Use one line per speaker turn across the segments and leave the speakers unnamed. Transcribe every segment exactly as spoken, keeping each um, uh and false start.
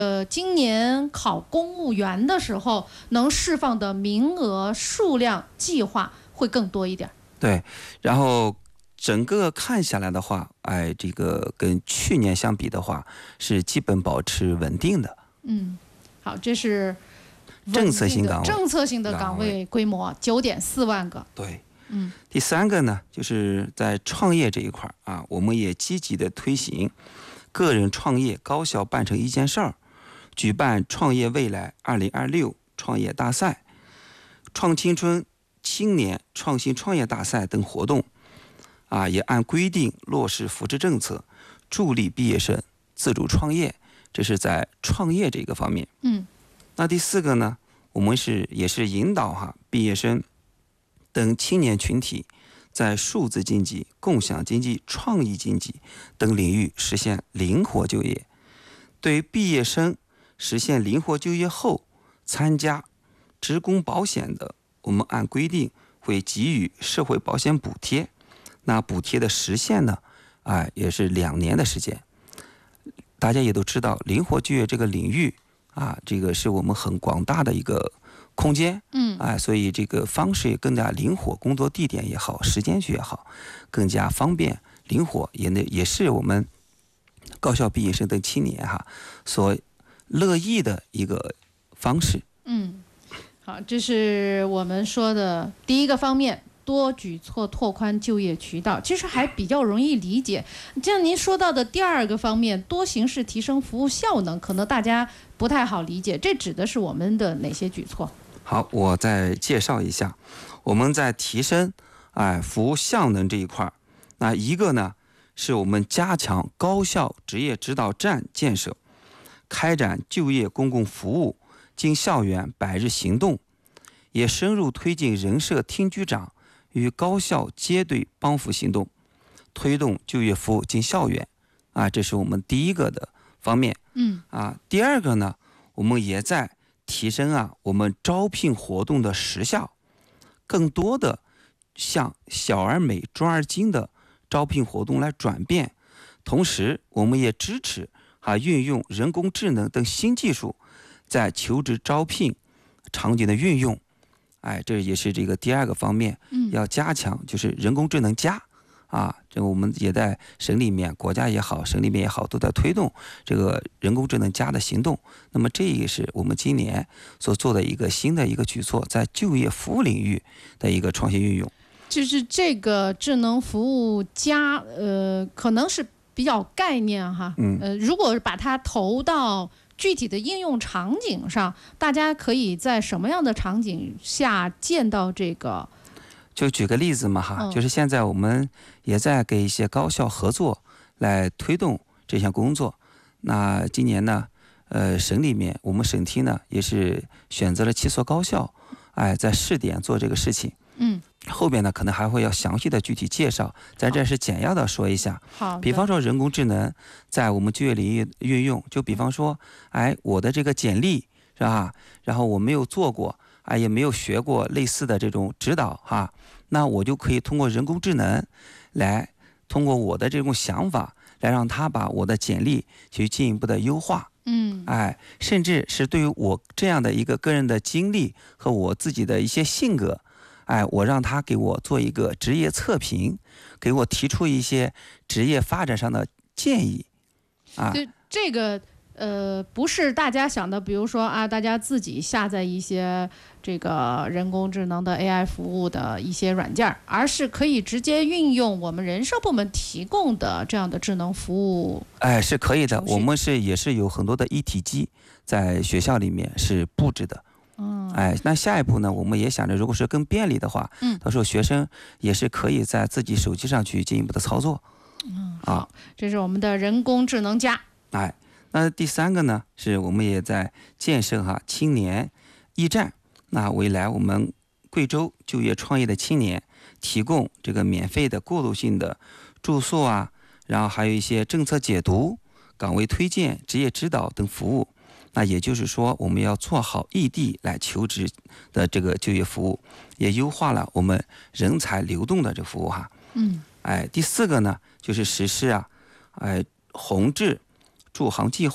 呃，今年考公务员的时候，能释放的名额数量计划会更多一点。
对，然后整个看下来的话，哎，这个跟去年相比的话，是基本保持稳定的。
嗯，好，这是
政策性岗位，
政策性的岗位规模九点四万个。
对，
嗯。
第三个呢，就是在创业这一块啊，我们也积极的推行个人创业高效办成一件事儿。举办创业未来二零二六创业大赛、创青春青年创新创业大赛等活动，啊，也按规定落实扶持政策，助力毕业生自主创业。这是在创业这个方面。
嗯，
那第四个呢，我们是也是引导哈毕业生等青年群体在数字经济、共享经济、创意经济等领域实现灵活就业。对于毕业生实现灵活就业后参加职工保险的，我们按规定会给予社会保险补贴。那补贴的时限呢，哎，也是两年的时间。大家也都知道，灵活就业这个领域啊，这个是我们很广大的一个空间，
嗯，
哎，所以这个方式也更加灵活，工作地点也好，时间区也好，更加方便灵活，也呢也是我们高校毕业生等青年哈所乐意的一个方式。
嗯，好，这是我们说的第一个方面，多举措拓宽就业渠道，其实还比较容易理解。像您说到的第二个方面，多形式提升服务效能，可能大家不太好理解，这指的是我们的哪些举措？
好，我再介绍一下，我们在提升哎服务效能这一块，那一个呢是我们加强高校职业指导站建设，开展就业公共服务进校园百日行动，也深入推进人社厅局长与高校接队帮扶行动，推动就业服务进校园啊，这是我们第一个的方面。
嗯
啊，第二个呢，我们也在提升啊我们招聘活动的时效，更多的向小而美专而精的招聘活动来转变。同时我们也支持啊运用人工智能等新技术在求职招聘场景的运用。哎，这也是这个第二个方面，要加强就是人工智能加啊，这个我们也在省里面、国家也好、省里面也好，都在推动这个人工智能加的行动。那么这也是我们今年所做的一个新的一个举措，在就业服务领域的一个创新运用。
就是这个智能服务加，呃，可能是比较概念哈，
嗯，
呃，如果把它投到具体的应用场景上，大家可以在什么样的场景下见到这个？
就举个例子嘛哈，
嗯、
就是现在我们也在跟一些高校合作来推动这项工作。那今年呢，呃，省里面我们省厅呢也是选择了七所高校，哎，在试点做这个事情。
嗯，
后边呢可能还会要详细的具体介绍，在这是简要的说一下。
好，
比方说人工智能在我们就业领域运用，就比方说，哎，我的这个简历是吧？然后我没有做过。啊，也没有学过类似的这种指导哈，那我就可以通过人工智能来通过我的这种想法来让他把我的简历去进一步的优化。
嗯，
哎，甚至是对于我这样的一个个人的经历和我自己的一些性格，哎，我让他给我做一个职业测评，给我提出一些职业发展上的建议啊。
对这个。呃，不是大家想的，比如说啊，大家自己下载一些这个人工智能的 A I 服务的一些软件，而是可以直接运用我们人社部门提供的这样的智能服务。
哎，是可以的，我们是也是有很多的一体机在学校里面是布置的。
嗯，
哎，那下一步呢，我们也想着，如果是更便利的话，
嗯，
到时候学生也是可以在自己手机上去进一步的操作。
嗯，好，这是我们的人工智能加。
哎。那第三个呢，是我们也在建设哈青年驿站，那未来我们贵州就业创业的青年提供这个免费的过渡性的住宿啊，然后还有一些政策解读、岗位推荐、职业指导等服务。那也就是说，我们要做好异地来求职的这个就业服务，也优化了我们人才流动的这个服务哈。
嗯，
哎，第四个呢，就是实施啊，哎，宏志助行计划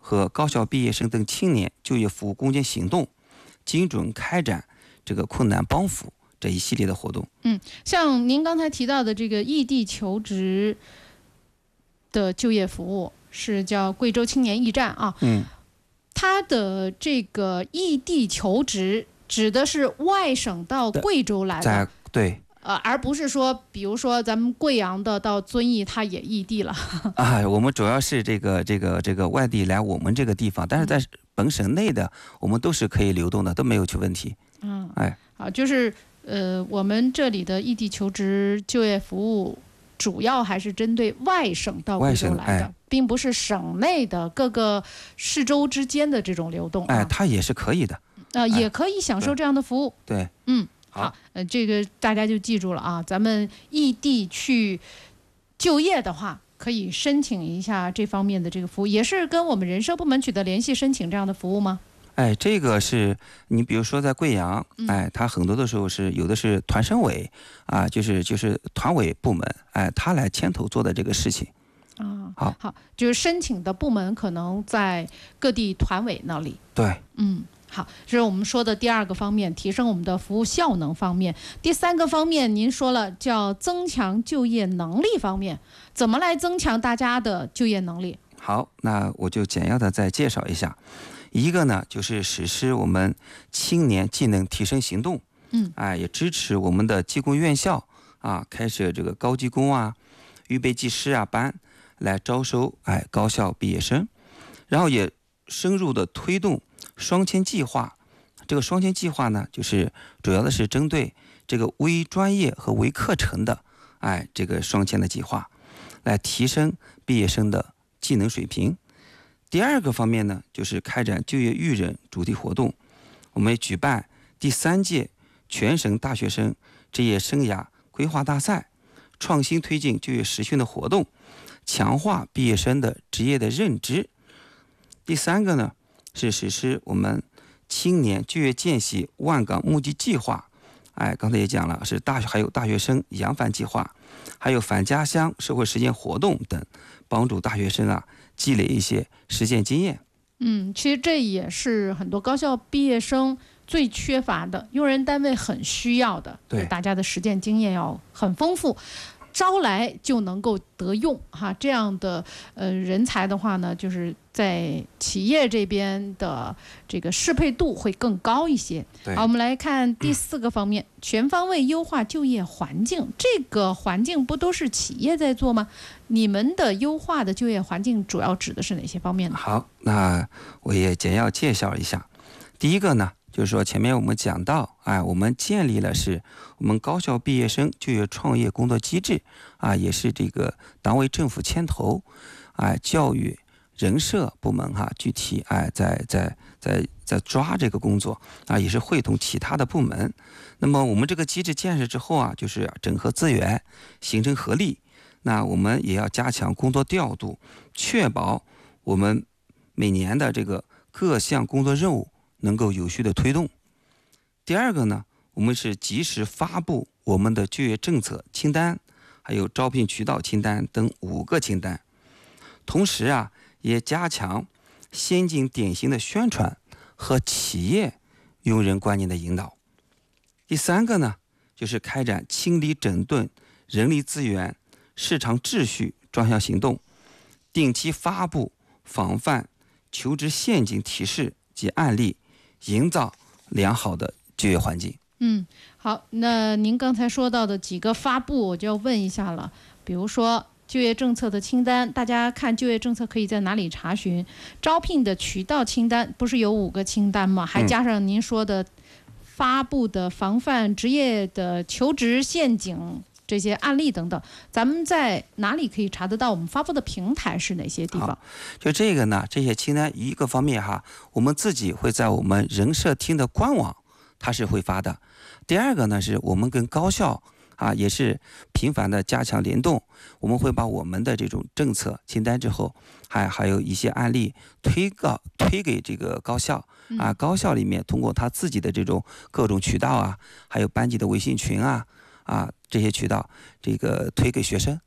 和高校毕业生等青年就业服务攻坚行动，精准开展这个困难帮扶这一系列的活动。
嗯，像您刚才提到的这个异地求职的就业服务是叫贵州青年驿站啊，
嗯，
它的这个异地求职指的是外省到贵州来的，
对。
呃，而不是说，比如说咱们贵阳的到遵义，它也异地了
啊。我们主要是这个这个这个外地来我们这个地方，但是在本省内的，我们都是可以流动的，都没有去问题。
嗯，
哎，
好，就是呃，我们这里的异地求职就业服务，主要还是针对外省到贵州来的，
哎、
并不是省内的各个市州之间的这种流动、啊。
哎，它也是可以的，
呃，也可以享受这样的服务。
对，
嗯。好，呃，这个大家就记住了啊。咱们异地去就业的话，可以申请一下这方面的这个服务，也是跟我们人社部门取得联系申请这样的服务吗？
哎，这个是你比如说在贵阳，哎，它很多的时候是有的是团省委啊，就是就是团委部门，哎，他来牵头做的这个事情。
啊，
好，
好，就是申请的部门可能在各地团委那里。
对，
嗯。好，这是我们说的第二个方面，提升我们的服务效能方面。第三个方面，您说了叫增强就业能力方面，怎么来增强大家的就业能力？
好，那我就简要的再介绍一下。一个呢，就是实施我们青年技能提升行动，
嗯，
哎，也支持我们的技工院校啊，开设这个高技工啊、预备技师啊班，来招收哎高校毕业生，然后也深入的推动双签计划。这个双签计划呢，就是主要的是针对这个微专业和微课程的，哎，这个双签的计划，来提升毕业生的技能水平。第二个方面呢，就是开展就业育人主题活动，我们举办第三届全省大学生职业生涯规划大赛，创新推进就业实训的活动，强化毕业生的职业的认知。第三个呢，是实施我们青年就业见习万岗募集计划，哎，刚才也讲了，是大学还有大学生扬帆计划，还有返家乡社会实践活动等，帮助大学生啊积累一些实践经验。
嗯，其实这也是很多高校毕业生最缺乏的，用人单位很需要的，
对，
大家的实践经验要很丰富。招来就能够得用哈，这样的呃人才的话呢，就是在企业这边的这个适配度会更高一些。好，我们来看第四个方面，全方位优化就业环境。这个环境不都是企业在做吗？你们的优化的就业环境主要指的是哪些方面呢？
好，那我也简要介绍一下。第一个呢，就是说前面我们讲到，哎，我们建立了是我们高校毕业生就业创业工作机制啊，也是这个党委政府牵头，哎，教育人社部门哈、啊，具体哎在在在在抓这个工作啊，也是会同其他的部门。那么我们这个机制建设之后啊，就是整合资源，形成合力。那我们也要加强工作调度，确保我们每年的这个各项工作任务能够有序的推动。第二个呢，我们是及时发布我们的就业政策清单，还有招聘渠道清单等五个清单。同时啊，也加强先进典型的宣传和企业用人观念的引导。第三个呢，就是开展清理整顿人力资源市场秩序专项行动，定期发布防范求职陷阱提示及案例，营造良好的就业环境。
嗯，好，那您刚才说到的几个发布，我就要问一下了。比如说就业政策的清单，大家看就业政策可以在哪里查询？招聘的渠道清单不是有五个清单吗？还加上您说的发布的防范职业的求职陷阱这些案例等等，咱们在哪里可以查得到？我们发布的平台是哪些地方？
就这个呢，这些清单一个方面哈，我们自己会在我们人社厅的官网，它是会发的。第二个呢，是我们跟高校啊也是频繁的加强联动，我们会把我们的这种政策清单之后，还还有一些案例推告推给这个高校啊，高校里面通过他自己的这种各种渠道啊，还有班级的微信群啊。啊，这些渠道这个推给学生，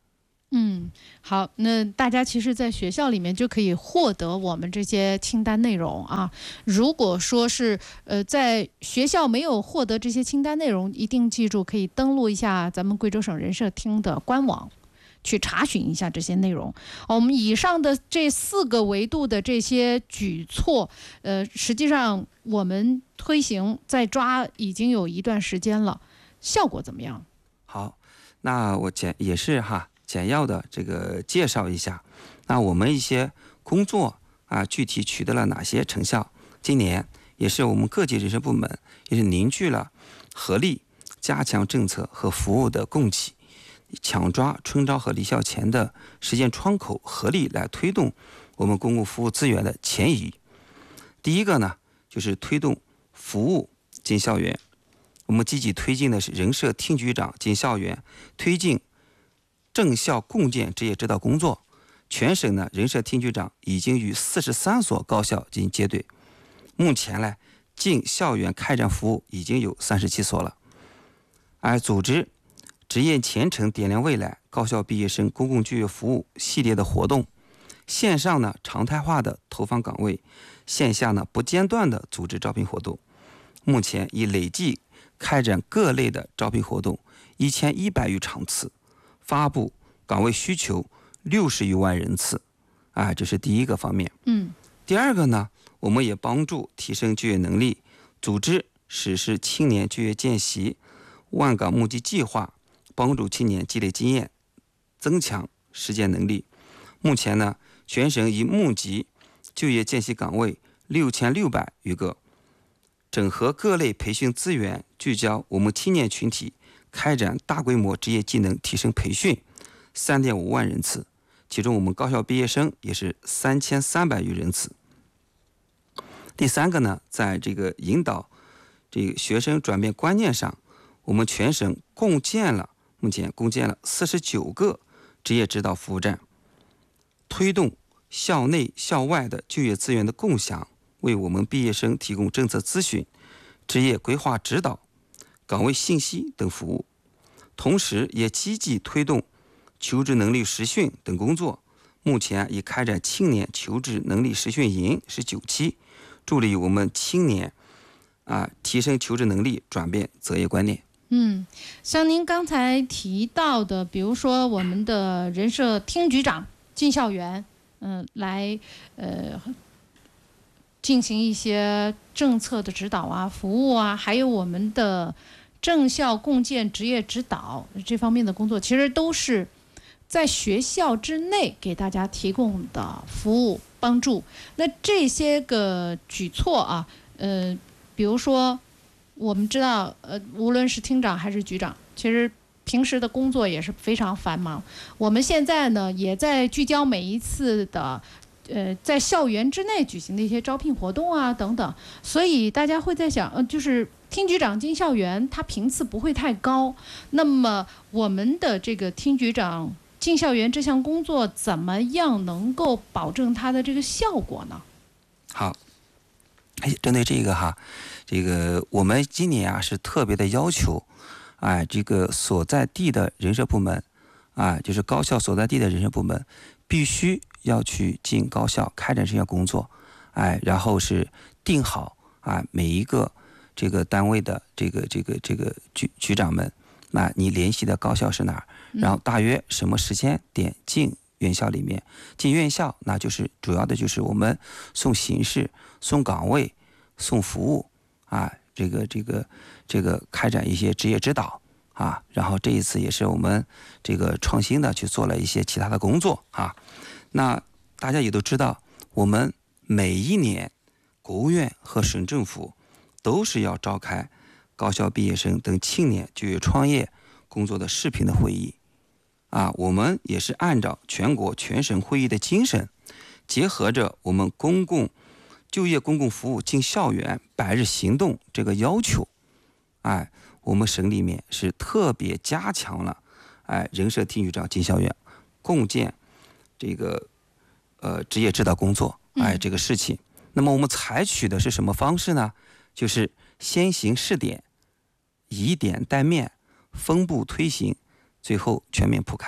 嗯，好，那大家其实在学校里面就可以获得我们这些清单内容啊。如果说是呃在学校没有获得这些清单内容，一定记住可以登录一下咱们贵州省人社厅的官网，去查询一下这些内容。我们以上的这四个维度的这些举措，呃，实际上我们推行在抓已经有一段时间了，效果怎么样？
好，那我简也是哈。简要的这个介绍一下，那我们一些工作啊，具体取得了哪些成效？今年也是我们各级人社部门也是凝聚了合力，加强政策和服务的供给，抢抓春招和离校前的时间窗口，合力来推动我们公共服务资源的前移。第一个呢，就是推动服务进校园，我们积极推进的是人社厅局长进校园，推进正校共建职业指导工作。全省呢，人社厅局长已经与四十三所高校进行接对，目前呢，进校园开展服务已经有三十七所了。而组织职业前程点亮未来高校毕业生公共就业服务系列的活动，线上呢常态化的投放岗位，线下呢不间断的组织招聘活动。目前已累计开展各类的招聘活动一千一百余场次，发布岗位需求六十余万人次，啊，这是第一个方面。
嗯，
第二个呢，我们也帮助提升就业能力，组织实施青年就业见习、万岗募集计划，帮助青年积累经验，增强实践能力。目前呢，全省已募集就业见习岗位六千六百余个，整合各类培训资源，聚焦我们青年群体，开展大规模职业技能提升培训三点五万人次，其中我们高校毕业生也是三千三百余人次。第三个呢，在这个引导这个学生转变观念上，我们全省共建了目前共建了四十九个职业指导服务站，推动校内校外的就业资源的共享，为我们毕业生提供政策咨询、职业规划指导、岗位信息等服务，同时也积极推动求职能力实训等工作。目前已开展青年求职能力实训营是九期，助力我们青年啊提升求职能力，转变择业观念。
嗯，像您刚才提到的，比如说我们的人社厅局长进校园，嗯、呃，来呃进行一些政策的指导啊、服务啊，还有我们的正校共建职业指导这方面的工作，其实都是在学校之内给大家提供的服务帮助。那这些个举措啊，呃，比如说我们知道，呃，无论是厅长还是局长，其实平时的工作也是非常繁忙。我们现在呢，也在聚焦每一次的，呃，在校园之内举行的一些招聘活动啊等等。所以大家会在想，呃，就是厅局长进校园，他频次不会太高。那么我们的这个厅局长进校园这项工作，怎么样能够保证它的这个效果呢？
好，哎，针对这个哈。这个我们今年啊是特别的要求，哎，这个所在地的人社部门，啊，就是高校所在地的人社部门，必须要去进高校开展这项工作，哎，然后是定好啊每一个这个单位的这个这个这个局局长们，那你联系的高校是哪儿？然后大约什么时间点进院校里面？进院校那就是主要的就是我们送形式、送岗位、送服务。啊，这个这个这个开展一些职业指导啊，然后这一次也是我们这个创新的去做了一些其他的工作啊。那大家也都知道，我们每一年国务院和省政府都是要召开高校毕业生等青年就业创业工作的视频的会议啊。我们也是按照全国全省会议的精神，结合着我们公共就业公共服务进校园百日行动这个要求，哎，我们省里面是特别加强了，哎，人社厅局长进校园共建这个呃职业指导工作，哎，这个事情。那么我们采取的是什么方式呢？就是先行试点，以点带面，分步推行，最后全面铺开。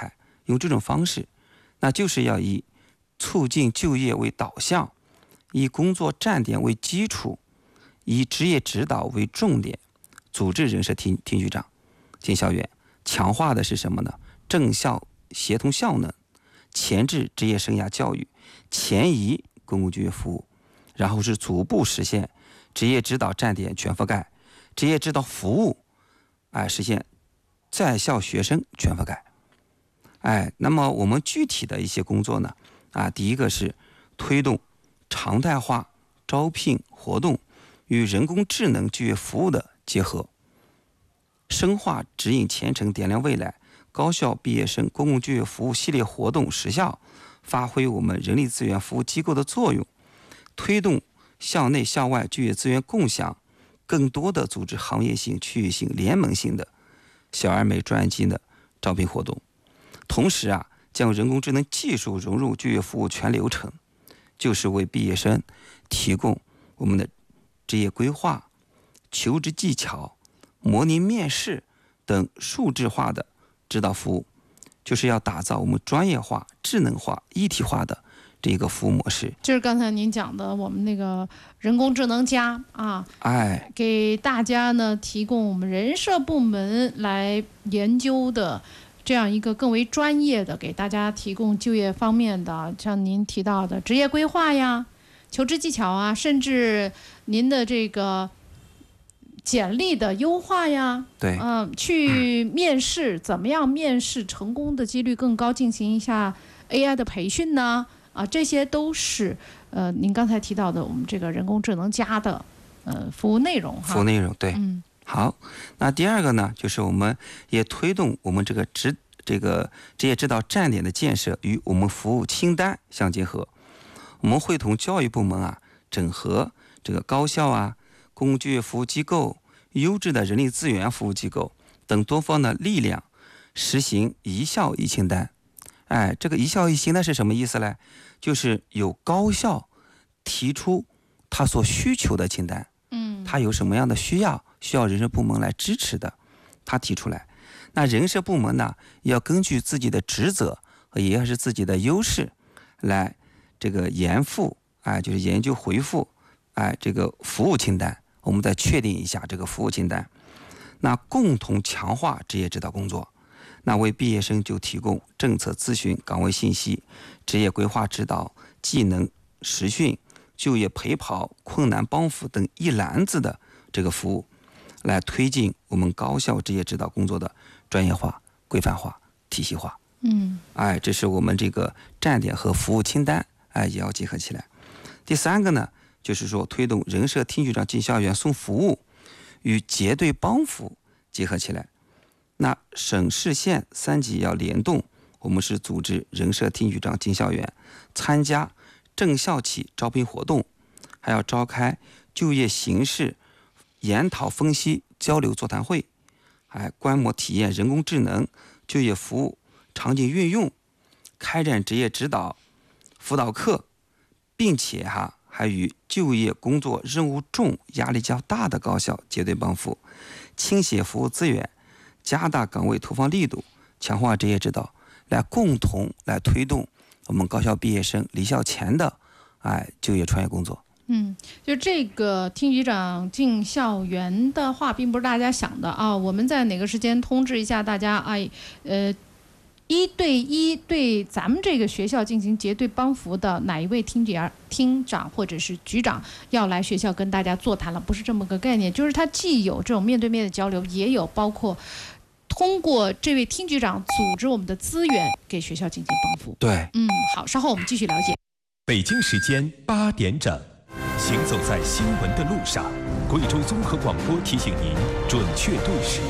用这种方式，那就是要以促进就业为导向，以工作站点为基础，以职业指导为重点，组织人社厅厅局长进校园，强化的是什么呢？政校协同效能，前置职业生涯教育，前移公共就业服务，然后是逐步实现职业指导站点全覆盖，职业指导服务，哎，实现在校学生全覆盖。哎，那么我们具体的一些工作呢，啊，第一个是推动常态化招聘活动与人工智能就业服务的结合，深化指引前程点亮未来高校毕业生公共就业服务系列活动实效，发挥我们人力资源服务机构的作用，推动校内校外就业资源共享，更多的组织行业性、区域性、联盟性的小而美专精的招聘活动。同时啊，将人工智能技术融入就业服务全流程，就是为毕业生提供我们的职业规划、求职技巧、模拟面试等数字化的指导服务，就是要打造我们专业化、智能化、一体化的这个服务模式。
就是刚才您讲的我们那个人工智能加啊，
哎，
给大家呢提供我们人社部门来研究的这样一个更为专业的，给大家提供就业方面的，像您提到的职业规划呀、求职技巧啊，甚至您的这个简历的优化呀，
对，
嗯、呃，去面试怎么样面试成功的几率更高，进行一下 A I 的培训呢？啊，这些都是呃您刚才提到的我们这个人工智能加的呃服务内容哈。
服务内容对，
嗯。
好，那第二个呢，就是我们也推动我们这个职这个职业指导站点的建设与我们服务清单相结合。我们会同教育部门啊，整合这个高校啊、公共就业服务机构、优质的人力资源服务机构等多方的力量，实行一校一清单。哎，这个一校一清单是什么意思呢？就是有高校提出他所需求的清单，嗯，他有什么样的需要？需要人社部门来支持的，他提出来，那人社部门呢，要根据自己的职责，也要是自己的优势，来这个研复，哎，就是研究回复，哎，这个服务清单，我们再确定一下这个服务清单，那共同强化职业指导工作，那为毕业生就提供政策咨询、岗位信息、职业规划指导、技能实训、就业陪跑、困难帮扶等一篮子的这个服务。来推进我们高校职业指导工作的专业化、规范化、体系化。
嗯，
哎，这是我们这个站点和服务清单，哎，也要结合起来。第三个呢，就是说推动人社厅局长进校园送服务与结对帮扶结合起来。那省市县三级要联动，我们是组织人社厅局长进校园，参加正校企招聘活动，还要召开就业形势研讨分析交流座谈会，还观摩体验人工智能就业服务场景运用，开展职业指导辅导课，并且哈还与就业工作任务重、压力较大的高校结对帮扶，倾斜服务资源，加大岗位投放力度，强化职业指导，来共同来推动我们高校毕业生离校前的哎就业创业工作。
嗯，就这个厅局长进校园的话，并不是大家想的啊。我们在哪个时间通知一下大家啊？呃，一对一对咱们这个学校进行结对帮扶的哪一位厅长、厅长或者是局长要来学校跟大家座谈了，不是这么个概念。就是他既有这种面对面的交流，也有包括通过这位厅局长组织我们的资源给学校进行帮扶。
对，
嗯，好，稍后我们继续了解。
北京时间八点整。行走在新闻的路上，贵州综合广播提醒您准确对时。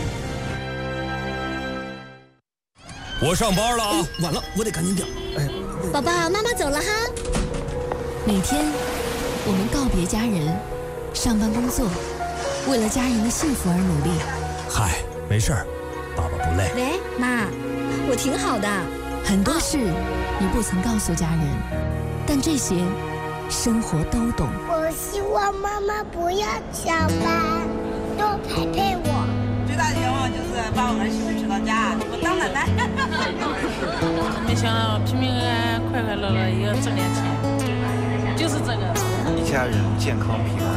我上班了啊！
哎，晚了，我得赶紧点。哎，
宝宝，妈妈走了哈。
每天，我们告别家人，上班工作，为了家人的幸福而努力。
嗨，没事儿，爸爸不累。
喂，妈，我挺好的。
很多事你不曾告诉家人，但这些生活都懂。
我希望妈妈不要加班，多陪陪我。
这
大的愿望就是把我儿媳妇娶到家，我当奶奶。
没想到平平安安、快快乐乐也要挣点钱，就是这个。
一家人健康平安。